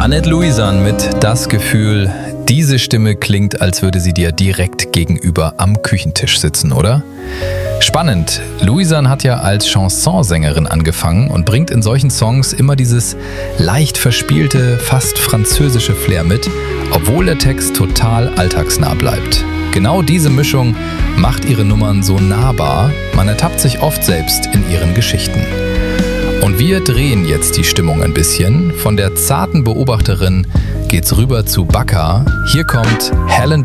Annette Louisan mit Das Gefühl. Diese Stimme klingt, als würde sie dir direkt gegenüber am Küchentisch sitzen, oder? Spannend. Louisan hat ja als Chansonsängerin angefangen und bringt in solchen Songs immer dieses leicht verspielte, fast französische Flair mit, obwohl der Text total alltagsnah bleibt. Genau diese Mischung macht ihre Nummern so nahbar, man ertappt sich oft selbst in ihren Geschichten. Und wir drehen jetzt die Stimmung ein bisschen. Von der zarten Beobachterin geht's rüber zu Baka. Hier kommt Helen